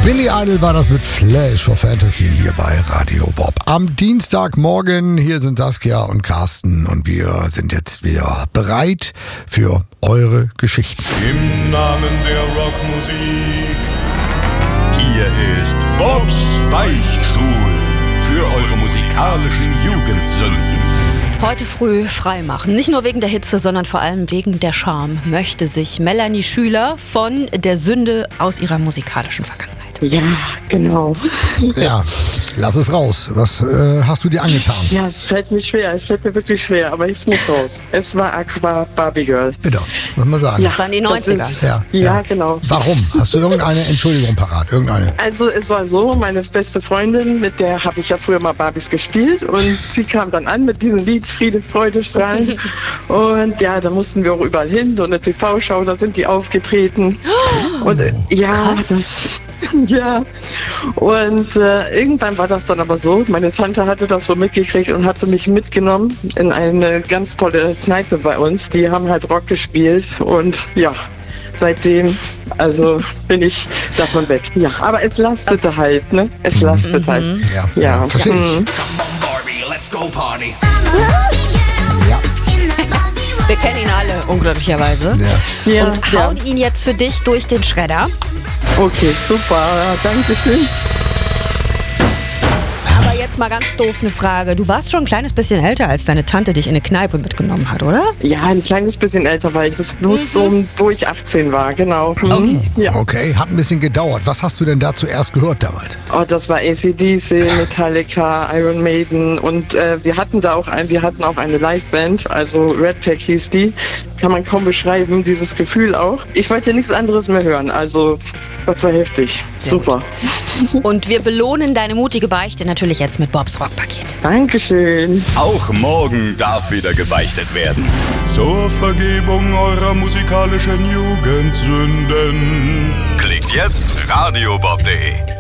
Billy Idol war das mit Flash for Fantasy hier bei Radio Bob. Am Dienstagmorgen, hier sind Saskia und Carsten und wir sind jetzt wieder bereit für eure Geschichten. Im Namen der Rockmusik, hier ist Bobs Beichtstuhl für eure musikalischen Jugendsünden. Heute früh freimachen. Nicht nur wegen der Hitze, sondern vor allem wegen der Scham möchte sich Melanie Schüler von der Sünde aus ihrer musikalischen Vergangenheit. Ja, genau. Ja, lass es raus. Was hast du dir angetan? Ja, es fällt mir schwer. Es fällt mir wirklich schwer, aber ich muss raus. Es war Aqua Barbie Girl. Bitte, muss man sagen. Das waren die 90er. Ja, genau. Warum? Hast du irgendeine Entschuldigung parat? Irgendeine? Also es war so, meine beste Freundin, mit der habe ich ja früher mal Barbies gespielt und sie kam dann an mit diesem Lied Friede, Freude, Strahlen und ja, da mussten wir auch überall hin, so eine TV-Show, da sind die aufgetreten und ja, und irgendwann war das dann aber so, meine Tante hatte das so mitgekriegt und hatte mich mitgenommen in eine ganz tolle Kneipe bei uns, die haben halt Rock gespielt und ja, seitdem, also bin ich davon weg. Ja, aber es lastete halt, ne? Es lastete halt. Ja, verstehe ich. Come on Barbie, let's go party. Ja. Wir kennen ihn alle, unglücklicherweise. Ja, Und hauen ihn jetzt für dich durch den Schredder. Okay, super, danke schön. Aber jetzt mal ganz doof eine Frage. Du warst schon ein kleines bisschen älter, als deine Tante dich in eine Kneipe mitgenommen hat, oder? Ja, ein kleines bisschen älter war ich. Das bloß so, wo ich 18 war, genau. Okay. Ja. Okay, hat ein bisschen gedauert. Was hast du denn da zuerst gehört damals? Oh, das war AC/DC, Metallica, Iron Maiden und wir hatten auch eine Liveband, also Red Pack hieß die. Kann man kaum beschreiben, dieses Gefühl auch. Ich wollte nichts anderes mehr hören, also das war heftig. Sehr Super. Und wir belohnen deine mutige Beichte natürlich jetzt mit Bobs Rockpaket. Dankeschön. Auch morgen darf wieder gebeichtet werden. Zur Vergebung eurer musikalischen Jugendsünden. Klickt jetzt radiobob.de.